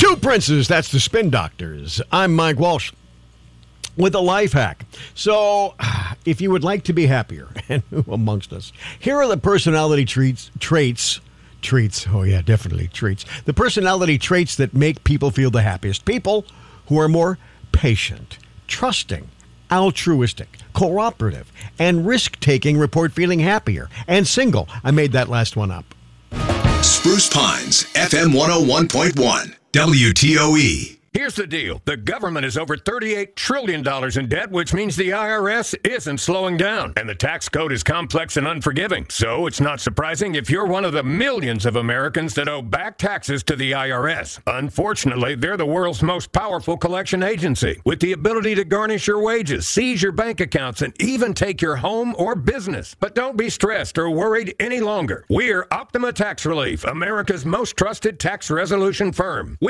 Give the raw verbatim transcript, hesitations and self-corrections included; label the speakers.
Speaker 1: Two Princes, that's the Spin Doctors. I'm Mike Walsh with a life hack. So, if you would like to be happier, and who amongst us, here are the personality treats, traits, treats, oh yeah, definitely treats, the personality traits that make people feel the happiest. People who are more patient, trusting, altruistic, cooperative, and risk-taking report feeling happier. And single, I made that last one up.
Speaker 2: Spruce Pines, F M one oh one point one, W T O E.
Speaker 3: Here's the deal. The government is over thirty-eight trillion dollars in debt, which means the I R S isn't slowing down. And the tax code is complex and unforgiving. So it's not surprising if you're one of the millions of Americans that owe back taxes to the I R S. Unfortunately, they're the world's most powerful collection agency, with the ability to garnish your wages, seize your bank accounts, and even take your home or business. But don't be stressed or worried any longer. We're Optima Tax Relief, America's most trusted tax resolution firm. We